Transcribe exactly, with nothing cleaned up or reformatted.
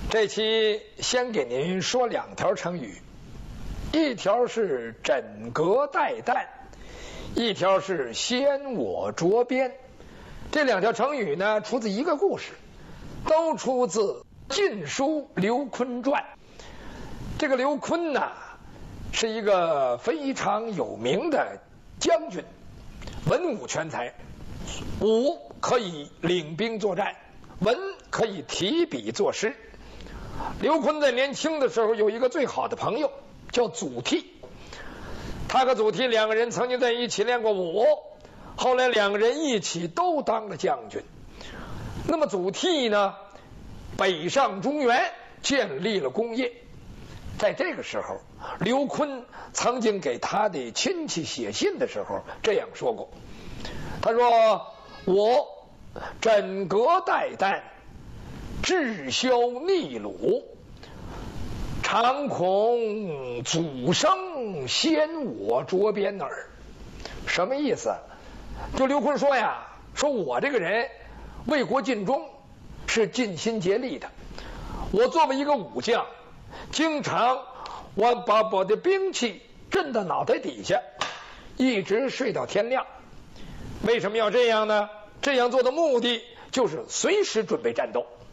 这期先给您说两条成语，一条是枕戈待旦，一条是先我着边。这两条成语呢，出自一个故事，都出自《晋书·刘琨传》。这个刘琨呢，是一个非常有名的将军，文武全才，武可以领兵作战，文可以提笔作诗。刘琨在年轻的时候有一个最好的朋友叫祖逖，他和祖逖两个人曾经在一起练过武，后来两个人一起都当了将军。那么祖逖呢，北上中原，建立了功业。在这个时候，刘琨曾经给他的亲戚写信的时候这样说过，他说：我枕戈待旦，志修逆鲁，常恐祖生先我着边耳。什么意思？就刘琨说呀，说我这个人为国尽忠，是尽心竭力的。我作为一个武将，经常我把我的兵器震到脑袋底下，一直睡到天亮。为什么要这样呢？这样做的目的就是随时准备战斗。